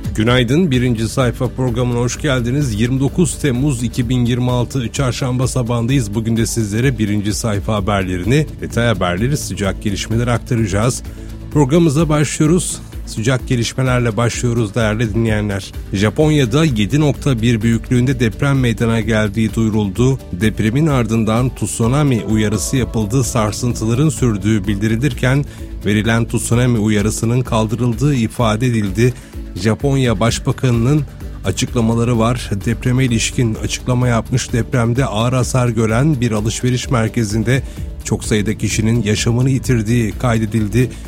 Günaydın, birinci sayfa programına hoş geldiniz. 29 Temmuz 2026 Çarşamba sabahındayız. Bugün de sizlere birinci sayfa haberlerini, detay haberleri, sıcak gelişmeleri aktaracağız. Programımıza başlıyoruz. Sıcak gelişmelerle başlıyoruz değerli dinleyenler. Japonya'da 7.1 büyüklüğünde deprem meydana geldiği duyuruldu. Depremin ardından tsunami uyarısı yapıldı. Sarsıntıların sürdüğü bildirilirken verilen tsunami uyarısının kaldırıldığı ifade edildi. Japonya Başbakanı'nın açıklamaları var. Depreme ilişkin açıklama yapmış. Depremde ağır hasar gören bir alışveriş merkezinde çok sayıda kişinin yaşamını yitirdiği kaydedildi.